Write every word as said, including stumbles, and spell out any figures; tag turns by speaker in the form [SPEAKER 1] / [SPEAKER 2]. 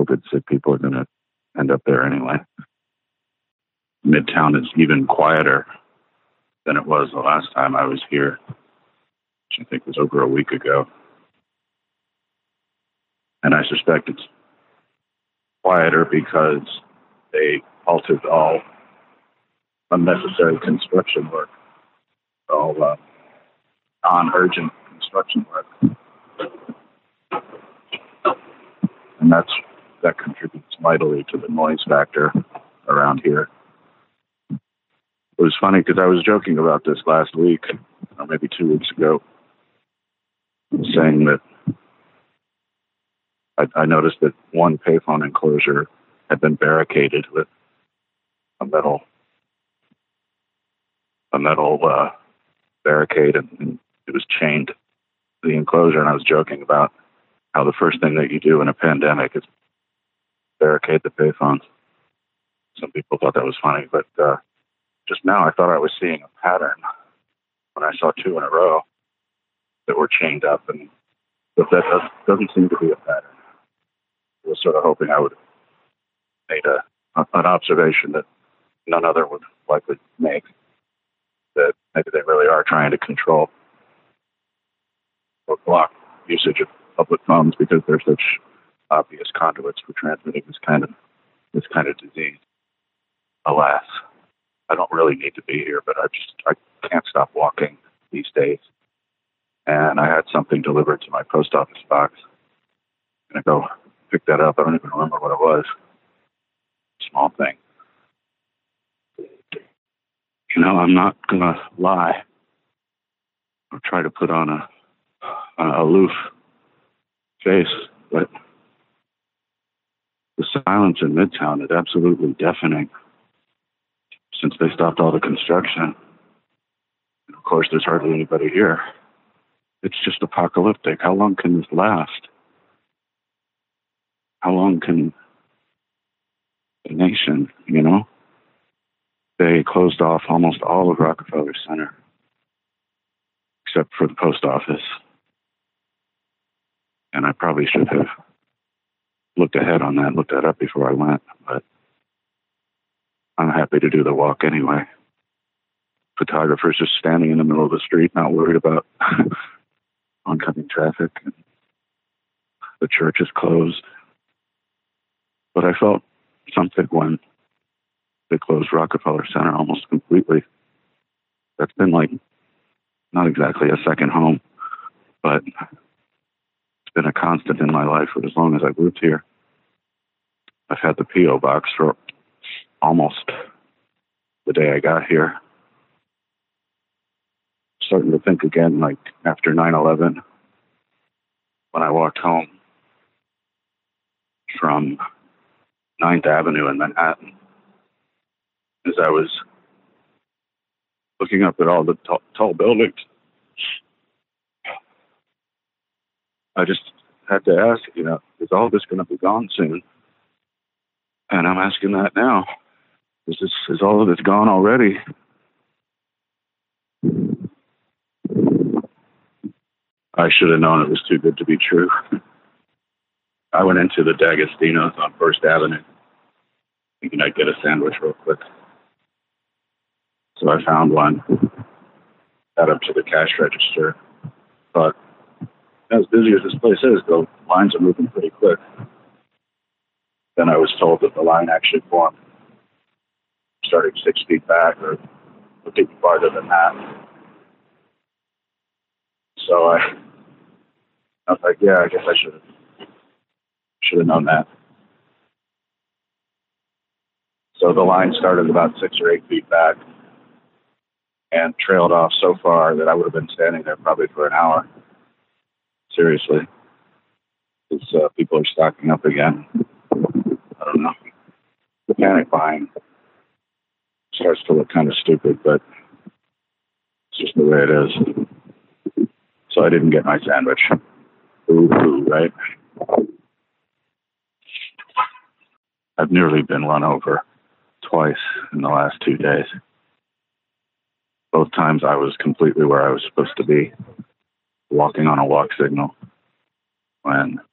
[SPEAKER 1] COVID sick people are going to end up there anyway. Midtown is even quieter than it was the last time I was here, which I think was over a week ago. And I suspect it's quieter because they halted all unnecessary construction work, all uh, non-urgent construction work. And that's that contributes mightily to the noise factor around here. It was funny because I was joking about this last week, or maybe two weeks ago, saying that I, I noticed that one payphone enclosure had been barricaded with a metal a metal uh, barricade, and, and it was chained to the enclosure. And I was joking about how the first thing that you do in a pandemic is barricade the payphones. Some people thought that was funny, but uh, just now I thought I was seeing a pattern when I saw two in a row that were chained up, and but that does, doesn't seem to be a pattern. I was sort of hoping I would have made a, an observation that none other would likely make, that maybe they really are trying to control or block usage of public phones because they're such obvious conduits for transmitting this kind of this kind of disease. Alas, I don't really need to be here, but I just I can't stop walking these days. And I had something delivered to my post office box. I'm gonna go pick that up. I don't even remember what it was. Small thing. You know, I'm not gonna lie or try to put on a, a aloof face, but the silence in Midtown is absolutely deafening since they stopped all the construction. And of course, there's hardly anybody here. It's just apocalyptic. How long can this last? How long can the nation, you know? They closed off almost all of Rockefeller Center, except for the post office. And I probably should have looked ahead on that, looked that up before I went, but I'm happy to do the walk anyway. Photographers just standing in the middle of the street, not worried about oncoming traffic. And the church is closed. But I felt something when they closed Rockefeller Center almost completely. That's been like, not exactly a second home, but it's been a constant in my life for as long as I've lived here. I've had the P O box for almost the day I got here. Starting to think again, like after nine eleven, when I walked home from ninth Avenue in Manhattan, as I was looking up at all the t- tall buildings, I just had to ask, you know, is all this going to be gone soon? And I'm asking that now. Is this, is all of this gone already? I should have known it was too good to be true. I went into the D'Agostino's on First Avenue, thinking I'd get a sandwich real quick. So I found one, got up to the cash register, but as busy as this place is, the lines are moving pretty quick. Then I was told that the line actually formed starting six feet back or looking farther than that. So I, I was like, yeah, I guess I should have should have known that. So the line started about six or eight feet back and trailed off so far that I would have been standing there probably for an hour. Seriously. Because uh, people are stocking up again. I don't know. The panic buying starts to look kind of stupid, but it's just the way it is. So I didn't get my sandwich. Ooh, ooh, right? I've nearly been run over twice in the last two days. Both times I was completely where I was supposed to be, walking on a walk signal, when